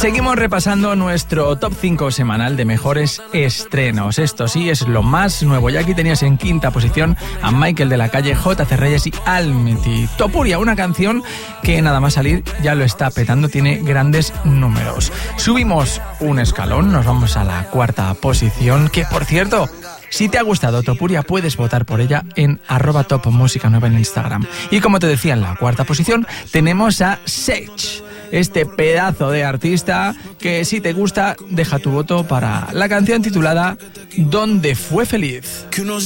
Seguimos repasando nuestro top 5 semanal de mejores estrenos. Esto sí es lo más nuevo. Ya aquí tenías en quinta posición a Michael de la Calle, J.C. Reyes y Almity. Topuria, una canción que nada más salir ya lo está petando, tiene grandes números. Subimos un escalón, nos vamos a la cuarta posición, que por cierto, si te ha gustado Topuria, puedes votar por ella en @topmusica9 en Instagram. Y como te decía, en la cuarta posición tenemos a Sage, este pedazo de artista que si te gusta, deja tu voto para la canción titulada ¿Dónde fue feliz?